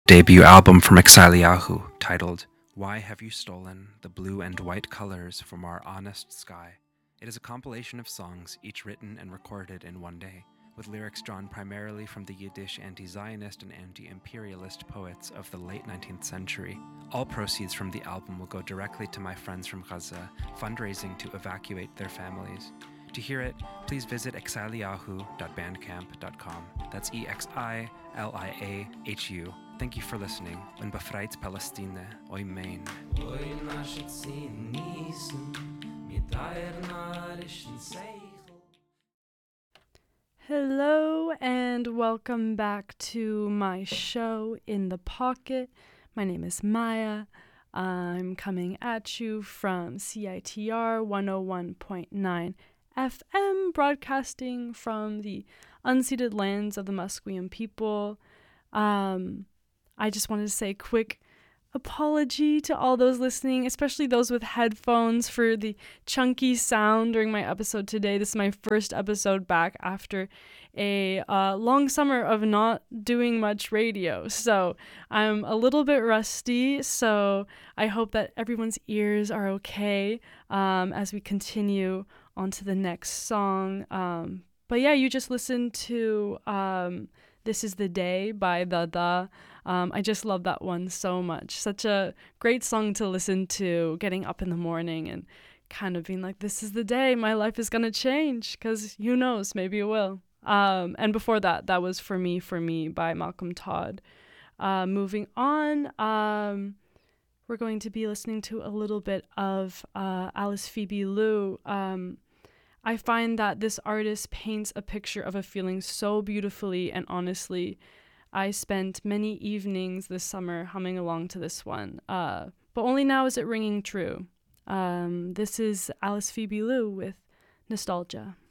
debut album from Exiliahu, titled Why Have You Stolen the Blue and White Colors from Our Honest Sky? It is a compilation of songs, each written and recorded in one day, with lyrics drawn primarily from the Yiddish anti-Zionist and anti-imperialist poets of the late 19th century. All proceeds from the album will go directly to my friends from Gaza, fundraising to evacuate their families. To hear it, please visit exiliahu.bandcamp.com. That's EXILIAHU. Thank you for listening. Und befreit Palestine, oi mein. Hello and welcome back to my show In the Pocket. My name is Maya. I'm coming at you from CITR 101.9 FM, broadcasting from the unceded lands of the Musqueam people. I just wanted to say a quick apology to all those listening, especially those with headphones, for the chunky sound during my episode today. This is my first episode back after a long summer of not doing much radio, so I'm a little bit rusty, so I hope that everyone's ears are okay as we continue on to the next song. But yeah, you just listened to This Is the Day by The. I just love that one so much. Such a great song to listen to getting up in the morning and kind of being like, this is the day, my life is gonna change, because who knows, maybe it will. And before that was For Me by Malcolm Todd. Moving on, we're going to be listening to a little bit of Alice Phoebe Liu. I find that this artist paints a picture of a feeling so beautifully and honestly. I spent many evenings this summer humming along to this one, but only now is it ringing true. This is Alice Phoebe Liu with Nostalgia.